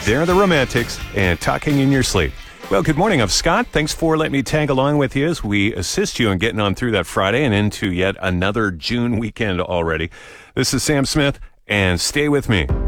They're the Romantics and Talking in Your Sleep. Well, good morning. I'm Scott. Thanks for letting me tag along with you as we assist you in getting on through that Friday and into yet another June weekend already. This is Sam Smith, and stay with me.